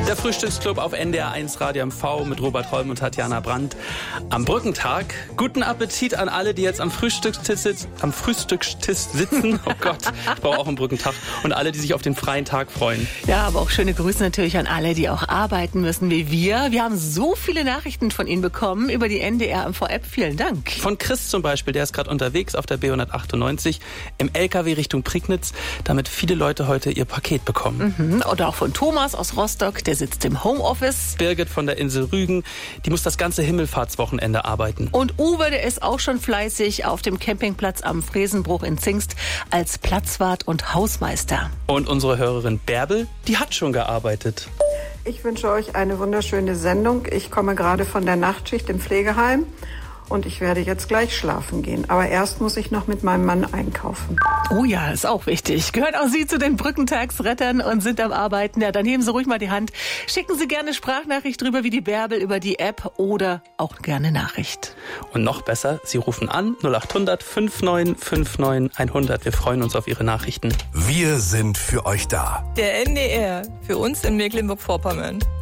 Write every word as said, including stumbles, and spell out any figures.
Der Frühstücksclub auf N D R eins Radio M V mit Robert Holm und Tatjana Brandt. Am Brückentag. Guten Appetit an alle, die jetzt am Frühstückstisch sitzen. Am Frühstückstisch sitzen. Oh Gott, ich brauche auch einen Brückentag. Und alle, die sich auf den freien Tag freuen. Ja, aber auch schöne Grüße natürlich an alle, die auch arbeiten müssen wie wir. Wir haben so viele Nachrichten von Ihnen bekommen über die N D R M V-App. Vielen Dank. Von Chris zum Beispiel, der ist gerade unterwegs auf der B hundertachtundneunzig im L K W Richtung Prignitz, damit viele Leute heute ihr Paket bekommen. Mhm. Oder auch von Thomas aus Rostock, der sitzt im Homeoffice. Birgit von der Insel Rügen, die muss das ganze Himmelfahrtswochenende arbeiten. Und Uwe, der ist auch schon fleißig auf dem Campingplatz am Fresenbruch in Zingst als Platzwart und Hausmeister. Und unsere Hörerin Bärbel, die hat schon gearbeitet. Ich wünsche euch eine wunderschöne Sendung. Ich komme gerade von der Nachtschicht im Pflegeheim und ich werde jetzt gleich schlafen gehen. Aber erst muss ich noch mit meinem Mann einkaufen. Oh ja, ist auch wichtig. Gehört auch Sie zu den Brückentagsrettern und sind am Arbeiten? Ja, dann heben Sie ruhig mal die Hand. Schicken Sie gerne Sprachnachricht drüber wie die Bärbel über die App oder auch gerne Nachricht. Und noch besser, Sie rufen an null acht hundert neunundfünfzig neunundfünfzig hundert. Wir freuen uns auf Ihre Nachrichten. Wir sind für euch da. Der N D R, für uns in Mecklenburg-Vorpommern.